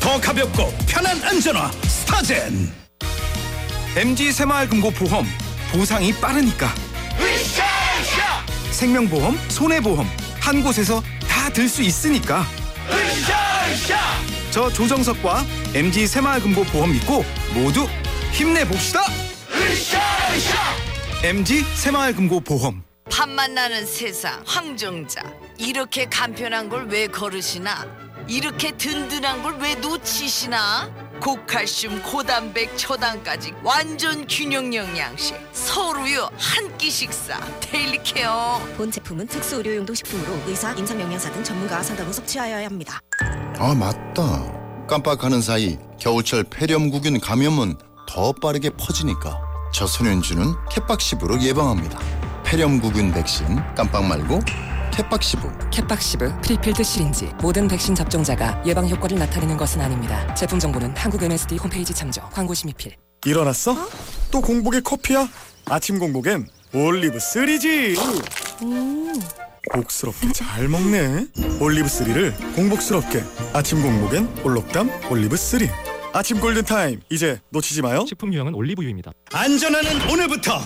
더 가볍고 편한 안전화 스타젠. MG 새마을금고 보험, 보상이 빠르니까. 으쌰으쌰. 생명보험, 손해보험 한 곳에서 다 들 수 있으니까. 으쌰으쌰. 저 조정석과 MG 새마을금고 보험 믿고 모두 힘내봅시다. 으쌰으쌰. MG 새마을금고 보험. 밥맛 나는 세상 황정자, 이렇게 간편한 걸 왜 거르시나? 이렇게 든든한 걸 왜 놓치시나? 고칼슘, 고단백, 초당까지 완전 균형 영양식 서울우유 한 끼 식사 데일리 케어. 본 제품은 특수 의료용도 식품으로 의사, 임상영양사 등 전문가와 상담 후 섭취하여야 합니다. 아, 맞다. 깜빡하는 사이 겨울철 폐렴구균 감염은 더 빠르게 퍼지니까 저소년주는 캣박시브로 예방합니다. 폐렴구균 백신 깜빡 말고 캣박시브. 캣박시브 프리필드 시린지. 모든 백신 접종자가 예방 효과를 나타내는 것은 아닙니다. 제품 정보는 한국 MSD 홈페이지 참조. 광고 심의필. 일어났어? 또 공복에 커피야? 아침 공복엔 올리브 3지. 복스럽게 잘 먹네. 올리브 3를 공복스럽게. 아침 공복엔 올록담 올리브 3. 아침 골든타임 이제 놓치지 마요. 식품 유형은 올리브유입니다. 안전하는 오늘부터